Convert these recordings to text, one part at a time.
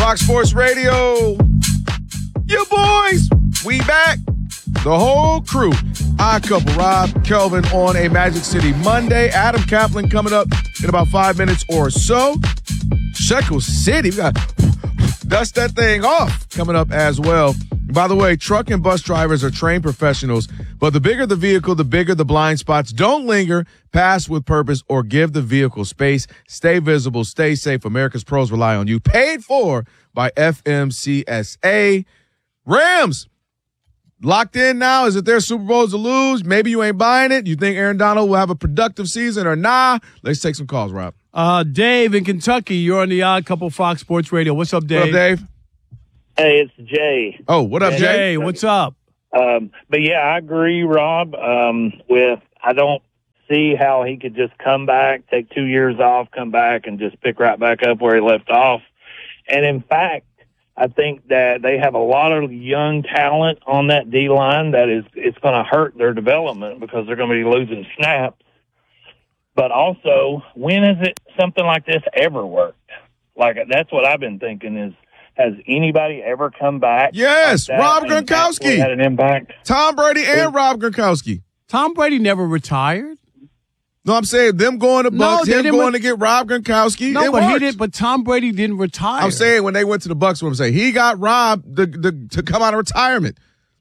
Fox Sports Radio. You boys, we back. The whole crew. Odd Couple, Rob, Kelvin on a Magic City Monday. Adam Kaplan coming up in about 5 minutes or so. Shekel City, we got dust that thing off coming up as well. By the way, truck and bus drivers are trained professionals, but the bigger the vehicle, the bigger the blind spots. Don't linger, pass with purpose, or give the vehicle space. Stay visible, stay safe. America's pros rely on you. Paid for by FMCSA. Rams, locked in now. Is it their Super Bowls to lose? Maybe you ain't buying it. You think Aaron Donald will have a productive season or nah? Let's take some calls, Rob. Dave in Kentucky, you're on the Odd Couple Fox Sports Radio. What's up, Dave? What up, Dave? Hey, it's Jay. Oh, what up, Jay? Jay, what's up? But yeah, I agree, Rob, I don't see how he could just come back, take 2 years off, come back, and just pick right back up where he left off. And in fact, I think that they have a lot of young talent on that D-line that it's going to hurt their development because they're going to be losing snaps. But also, when has something like this ever worked? Like, that's what I've been thinking is, has anybody ever come back? Yes, like Rob Gronkowski. Had an impact. Tom Brady and Rob Gronkowski. Tom Brady never retired. No, I'm saying them going to Bucks, him going to get Rob Gronkowski. No, it but worked. he did. But Tom Brady didn't retire. I'm saying when they went to the Bucks, what I'm saying, he got Rob to come out of retirement.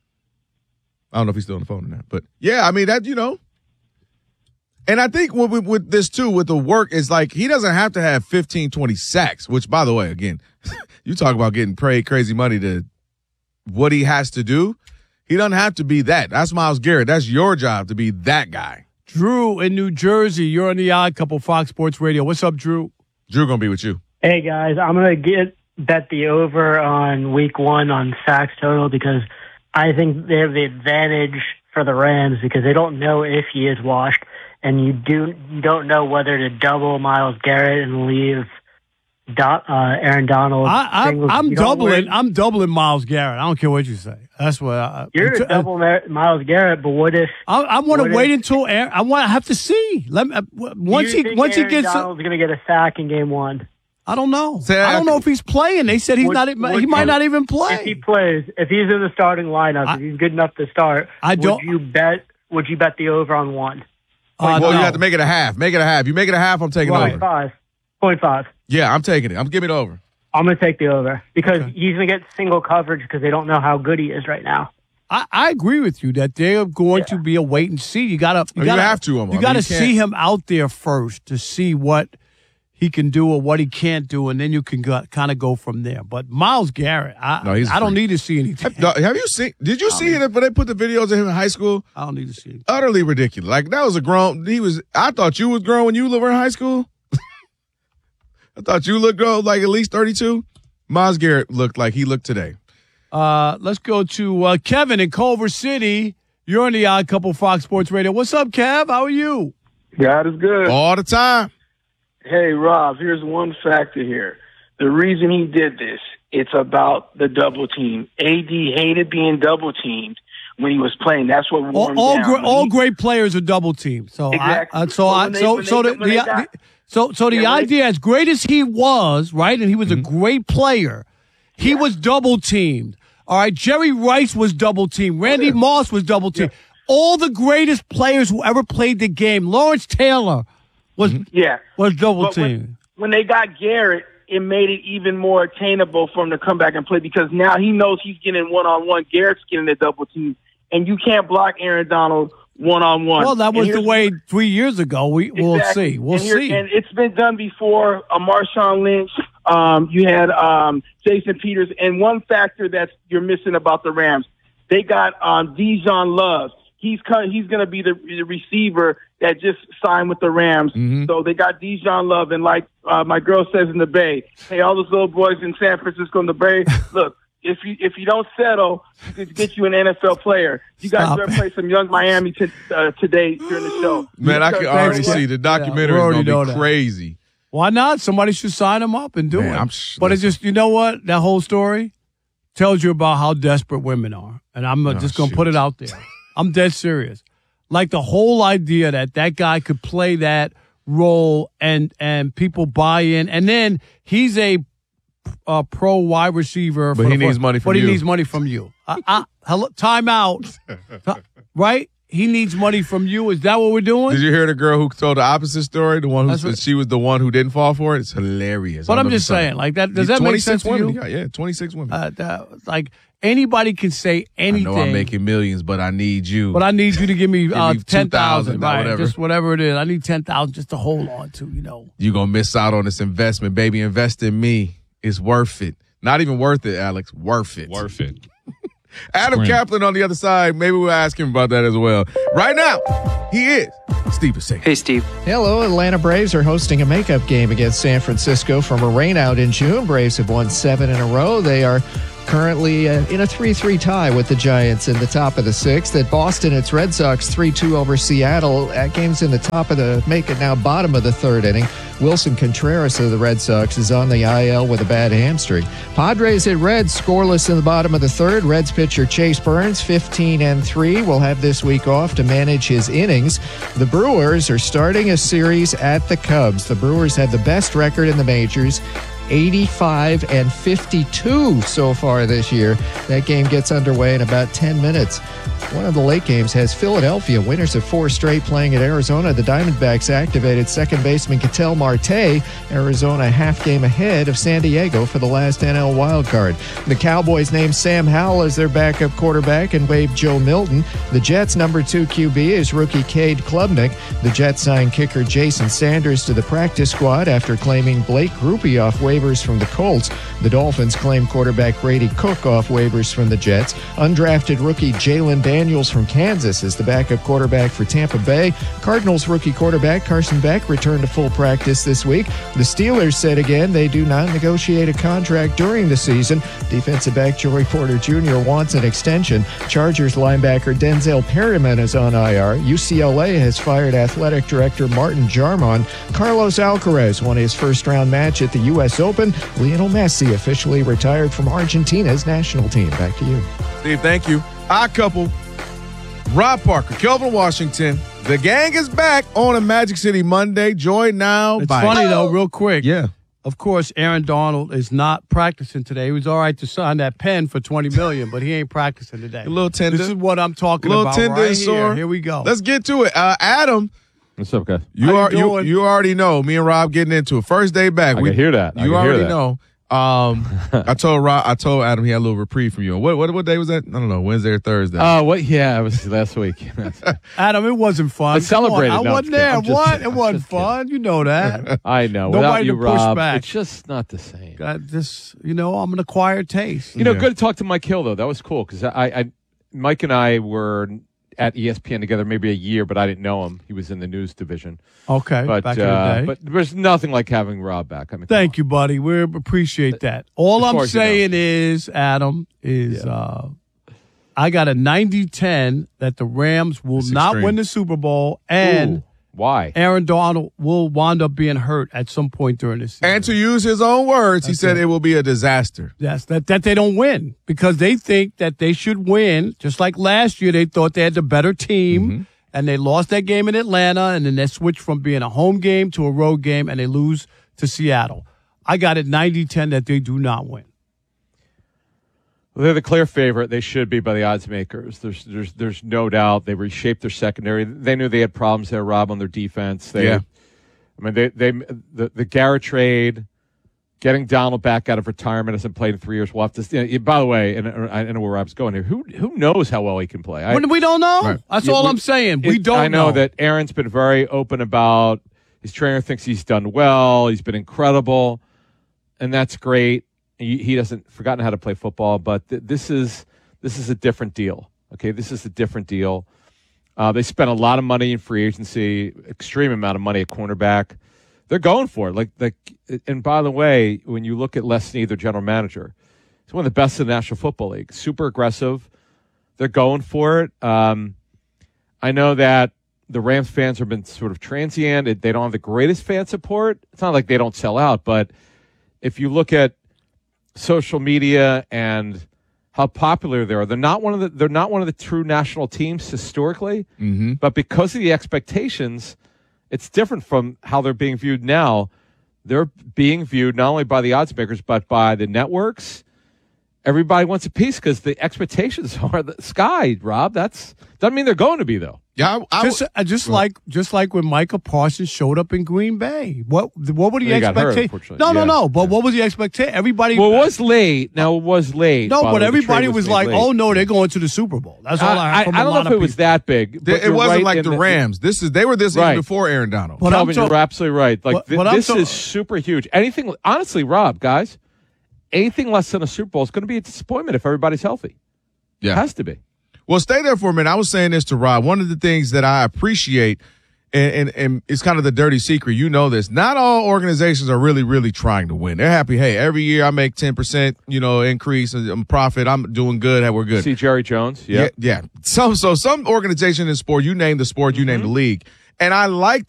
I don't know if he's still on the phone or not, but yeah, I mean that, you know. And I think with this too, with the work, is like he doesn't have to have 15, 20 sacks. Which, by the way, again, you talk about getting paid crazy money to what he has to do. He doesn't have to be that. That's Myles Garrett. That's your job to be that guy. Drew in New Jersey, you're on the Odd Couple Fox Sports Radio. What's up, Drew? Drew gonna be with you. Hey, guys, I'm going to bet the over on week 1 on sacks total because I think they have the advantage for the Rams because they don't know if he is washed, and you don't know whether to double Myles Garrett and leave Aaron Donald. I'm doubling Myles Garrett. I don't care what you say. That's what you're a double Myles Garrett. But what if I want to wait until Aaron? I have to see. Once he gets, Donald's going to get a sack in game 1. I don't know. I don't know if he's playing. They said he's not. He might not even play. If he plays, if he's in the starting lineup, if he's good enough to start, would you bet the over on 1? Well, no. you have to make it a half. Make it a half. You make it a half, I'm taking over. 0.5. Yeah, I'm taking it. Give me the over. I'm going to take the over because he's going to get single coverage because they don't know how good he is right now. I agree with you that they're going to be a wait and see. You got to see him out there first to see what he can do or what he can't do, and then you can kind of go from there. But Myles Garrett, I don't need to see anything. Have you seen? Did you see it? But they put the videos of him in high school. I don't need to see it. Utterly ridiculous. Like that was a grown. I thought you was grown when you were in high school. I thought you looked like at least 32. Myles Garrett looked like he looked today. Let's go to Kevin in Culver City. You're on the Odd Couple Fox Sports Radio. What's up, Kev? How are you? God is good. All the time. Hey, Rob, here's one factor here. The reason he did this, it's about the double team. AD hated being double teamed when he was playing. That's what wore him down. All great players are double teamed. So exactly. The idea, as great as he was, right, and he was a great player, he was double teamed. All right, Jerry Rice was double teamed. Randy Moss was double teamed. All the greatest players who ever played the game. Lawrence Taylor was double teamed. When they got Garrett, it made it even more attainable for him to come back and play because now he knows he's getting one-on-one. Garrett's getting a double team, and you can't block Aaron Donald one-on-one. Well, that was the way 3 years ago. We'll see. We'll see. And it's been done before. Marshawn Lynch. You had Jason Peters. And one factor that you're missing about the Rams, they got Dijon Love. He's going to be the receiver that just signed with the Rams. Mm-hmm. So they got Dijon Love. And like my girl says in the Bay, hey, all those little boys in San Francisco in the Bay, look, if you don't settle, you can get you an NFL player. You guys better play some Young Miami today during the show. Man, I can already see the documentary is going to be crazy. Why not? Somebody should sign him up and do it. But it's just, you know what? That whole story tells you about how desperate women are. And I'm just going to put it out there. I'm dead serious. Like the whole idea that guy could play that role and people buy in. And then he's a pro wide receiver. But he needs money from you. But you. he needs money from you. Hello, time out. Right? He needs money from you. Is that what we're doing? Did you hear the girl who told the opposite story? The one who said she was the one who didn't fall for it? It's hilarious. But I'm just saying, like that. Does that make sense to you? Yeah, 26 women. Like anybody can say anything. I know I'm making millions, but I need you. But I need you to give me 10,000, right? Whatever. Just whatever it is. I need 10,000 just to hold on to. You're gonna miss out on this investment, baby. Invest in me. It's worth it. Not even worth it, Alex. Worth it. Worth it. Adam Kaplan on the other side. Maybe we'll ask him about that as well. Right now, he is Steve Bisceglie. Hey, Steve. Hello. Atlanta Braves are hosting a makeup game against San Francisco from a rainout in June. Braves have won 7 in a row. They are currently in a 3-3 tie with the Giants in the top of the 6th. At Boston, it's Red Sox 3-2 over Seattle. That game's in the top of the, make it now bottom of the 3rd inning. Wilson Contreras of the Red Sox is on the IL with a bad hamstring. Padres at Reds scoreless in the bottom of the 3rd. Reds pitcher Chase Burns, 15-3, will have this week off to manage his innings. The Brewers are starting a series at the Cubs. The Brewers have the best record in the majors, 85-52 so far this year. That game gets underway in about 10 minutes. One of the late games has Philadelphia, winners of 4 straight, playing at Arizona. The Diamondbacks activated second baseman Ketel Marte. Arizona a half game ahead of San Diego for the last NL wildcard. The Cowboys named Sam Howell as their backup quarterback and waived Joe Milton. The Jets' number 2 QB is rookie Cade Klubnik. The Jets signed kicker Jason Sanders to the practice squad after claiming Blake Grupe off waivers from the Colts. The Dolphins claimed quarterback Brady Cook off waivers from the Jets. Undrafted rookie Jalen Daniels from Kansas is the backup quarterback for Tampa Bay. Cardinals rookie quarterback Carson Beck returned to full practice this week. The Steelers said again they do not negotiate a contract during the season. Defensive back Joey Porter Jr. wants an extension. Chargers linebacker Denzel Perryman is on IR. UCLA has fired athletic director Martin Jarmon. Carlos Alcaraz won his first-round match at the U.S. Open. Lionel Messi officially retired from Argentina's national team. Back to you. Steve, thank you. Odd couple. Rob Parker, Kelvin Washington. The gang is back on a Magic City Monday. Joined now it's by... funny, though, real quick. Yeah. Of course, Aaron Donald is not practicing today. He was all right to sign that pen for $20 million, but he ain't practicing today. A little tender. This is what I'm talking about right here. Here we go. Let's get to it. Adam. What's up, guys? You already know. Me and Rob getting into it. First day back. I can hear that. You already know. I told Adam he had a little reprieve from you. What day was that? I don't know, Wednesday or Thursday. What? Yeah, it was last week. Adam, it wasn't fun. I celebrated. I wasn't there. What? It wasn't fun. You know that. I know. Nobody Without you, to push Rob, back. it's just not the same. I'm an acquired taste. Good to talk to Mike Hill though. That was cool because Mike and I were at ESPN together maybe a year, but I didn't know him. He was in the news division. Okay, but, back in the day. But there's nothing like having Rob back. I mean, thank you, buddy. We appreciate that. All I'm saying is, Adam, I got a 90-10 that the Rams will not win the Super Bowl, and why? Aaron Donald will wind up being hurt at some point during this season. And to use his own words, he said it will be a disaster. Yes, that they don't win because they think that they should win. Just like last year, they thought they had the better team, and they lost that game in Atlanta, and then they switched from being a home game to a road game, and they lose to Seattle. I got it 90-10 that they do not win. Well, they're the clear favorite. They should be by the odds makers. There's no doubt. They reshaped their secondary. They knew they had problems there, Rob, on their defense. The Garrett trade, getting Donald back out of retirement, hasn't played in 3 years. We'll have to. By the way, and I know where Rob's going here. Who knows how well he can play? We don't know. Right. That's all I'm saying. We don't know. I know that Aaron's been very open about his trainer thinks he's done well. He's been incredible, and that's great. He hasn't forgotten how to play football, but this is a different deal. Okay, this is a different deal. They spent a lot of money in free agency, extreme amount of money at cornerback. They're going for it. And by the way, when you look at Les Snead, their general manager, he's one of the best in the National Football League. Super aggressive. They're going for it. I know that the Rams fans have been sort of transient. They don't have the greatest fan support. It's not like they don't sell out, but if you look at social media and how popular they are, they're not one of the true national teams historically. But because of the expectations, it's different from how they're being viewed now. they're being viewed not only by the odds makers but by the networks. Everybody wants a piece because the expectations are the sky, Rob. Doesn't mean they're going to be, though. Yeah, just like when Micah Parsons showed up in Green Bay. What were the expectations? No. But what was the expectation? Everybody. Well, it was late. Now it was late. No, but everybody was like, "Oh no, they're going to the Super Bowl." That's all I heard from I don't know if it was that big. It wasn't like the Rams. They were this even before Aaron Donald. But Kelvin, you're absolutely right. Like this is super huge. Anything, honestly, Rob, guys, anything less than a Super Bowl is going to be a disappointment if everybody's healthy. Yeah, it has to be. Well, stay there for a minute. I was saying this to Rob. One of the things that I appreciate, and it's kind of the dirty secret, you know this, not all organizations are really, really trying to win. They're happy, hey, every year I make 10%, increase in profit. I'm doing good. We're good. See Jerry Jones? Yeah. Yeah. So some organization in sport, you name the sport, you name the league. And I like that.